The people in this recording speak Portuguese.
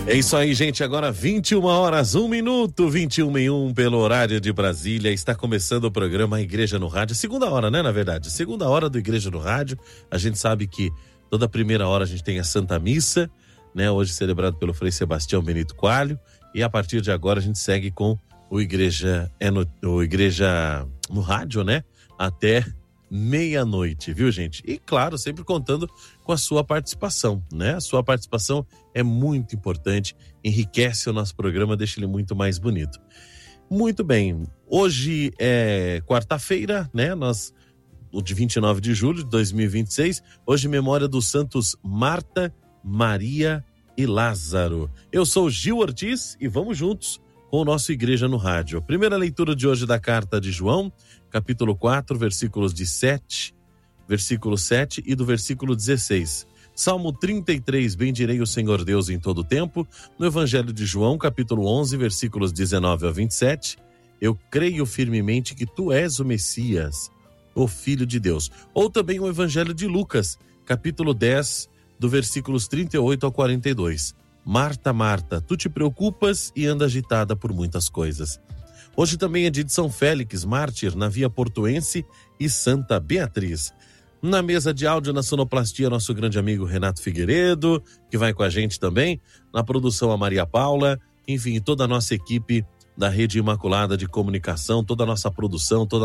É isso aí, gente. Agora 21 horas, 1 minuto, 21:01 pelo horário de Brasília. Está começando o programa Igreja no Rádio. Segunda hora, né, na verdade? Segunda hora do Igreja no Rádio. A gente sabe que toda primeira hora a gente tem a Santa Missa, né? Hoje celebrado pelo Frei Sebastião Benito Coelho. E a partir de agora a gente segue com o Igreja no Rádio, né? Até meia-noite, viu, gente? E claro, sempre contando com a sua participação, né? A sua participação é muito importante, enriquece o nosso programa, deixa ele muito mais bonito. Muito bem, hoje é quarta-feira, né? De 29 de julho de 2026, hoje memória dos santos Marta, Maria e Lázaro. Eu sou Gil Ortiz e vamos juntos com o nosso Igreja no Rádio. A primeira leitura de hoje da carta de João, capítulo 4, versículo 7 e do versículo 16. Salmo 33, bendirei o Senhor Deus em todo o tempo. No Evangelho de João, capítulo 11, versículos 19 a 27, eu creio firmemente que tu és o Messias, o Filho de Deus. Ou também o Evangelho de Lucas, capítulo 10, do versículos 38 a 42. Marta, Marta, tu te preocupas e anda agitada por muitas coisas. Hoje também é dia de São Félix, mártir, na Via Portuense, e Santa Beatriz. Na mesa de áudio, na sonoplastia, nosso grande amigo Renato Figueiredo, que vai com a gente também. Na produção, a Maria Paula. Enfim, toda a nossa equipe da Rede Imaculada de Comunicação, toda a nossa produção, toda